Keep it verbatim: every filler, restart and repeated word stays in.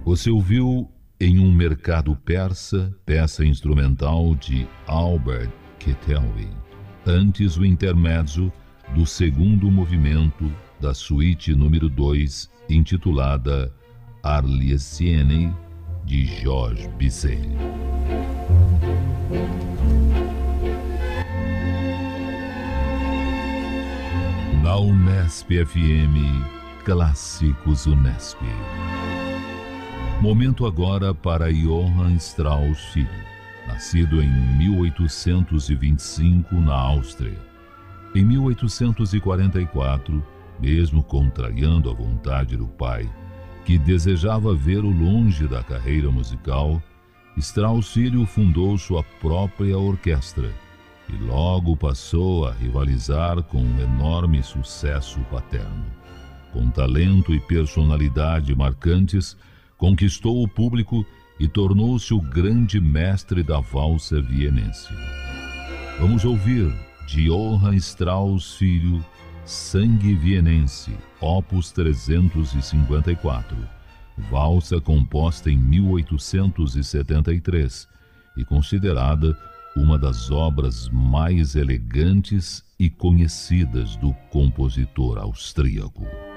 Você ouviu Em um Mercado Persa, peça instrumental de Albert Kettelwy. Antes, o intermezzo do segundo movimento da suíte número dois, intitulada Arlésienne, de Georges Bizet. Na Unesp F M, Clássicos Unesp. Momento agora para Johann Strauss Filho, nascido em mil oitocentos e vinte e cinco na Áustria. Em mil oitocentos e quarenta e quatro, mesmo contrariando a vontade do pai, que desejava vê-lo longe da carreira musical, Strauss Filho fundou sua própria orquestra e logo passou a rivalizar com o enorme sucesso paterno. Com talento e personalidade marcantes, conquistou o público e tornou-se o grande mestre da valsa vienense. Vamos ouvir de Johann Strauss Filho, Sangue Vienense, opus trezentos e cinquenta e quatro, valsa composta em mil oitocentos e setenta e três e considerada uma das obras mais elegantes e conhecidas do compositor austríaco.